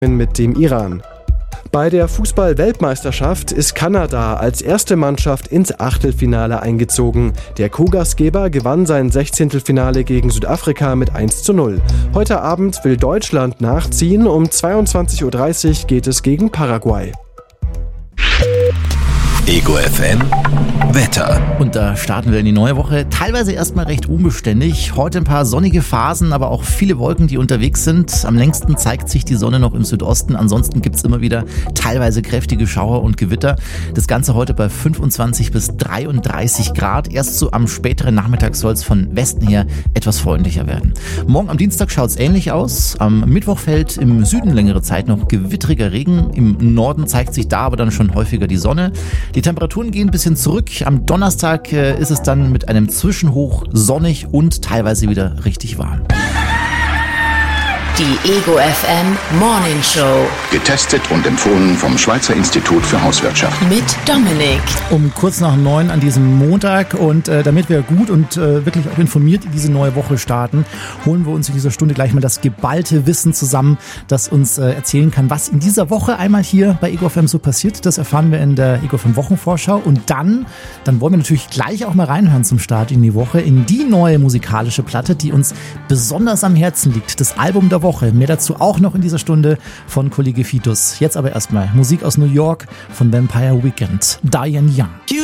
mit dem Iran. Bei der Fußball-Weltmeisterschaft ist Kanada als erste Mannschaft ins Achtelfinale eingezogen. Der Co-Gastgeber gewann sein 16. Finale gegen Südafrika mit 1:0. Heute Abend will Deutschland nachziehen. Um 22:30 Uhr geht es gegen Paraguay. Ego FM Wetter. Und da starten wir in die neue Woche. Teilweise erstmal recht unbeständig. Heute ein paar sonnige Phasen, aber auch viele Wolken, die unterwegs sind. Am längsten zeigt sich die Sonne noch im Südosten. Ansonsten gibt es immer wieder teilweise kräftige Schauer und Gewitter. Das Ganze heute bei 25 bis 33 Grad. Erst so am späteren Nachmittag soll es von Westen her etwas freundlicher werden. Morgen am Dienstag schaut es ähnlich aus. Am Mittwoch fällt im Süden längere Zeit noch gewittriger Regen. Im Norden zeigt sich da aber dann schon häufiger die Sonne. Die Temperaturen gehen ein bisschen zurück. Am Donnerstag ist es dann mit einem Zwischenhoch sonnig und teilweise wieder richtig warm. Die Ego FM Morning Show. Getestet und empfohlen vom Schweizer Institut für Hauswirtschaft. Mit Dominik. Um kurz nach 9 an diesem Montag und damit wir gut und wirklich auch informiert in diese neue Woche starten, holen wir uns in dieser Stunde gleich mal das geballte Wissen zusammen, das uns erzählen kann, was in dieser Woche einmal hier bei Ego FM so passiert. Das erfahren wir in der Ego FM Wochenvorschau und dann wollen wir natürlich gleich auch mal reinhören zum Start in die Woche in die neue musikalische Platte, die uns besonders am Herzen liegt. Das Album der Woche. Mehr dazu auch noch in dieser Stunde von Kollege Fitus. Jetzt aber erstmal Musik aus New York von Vampire Weekend. Diane Young.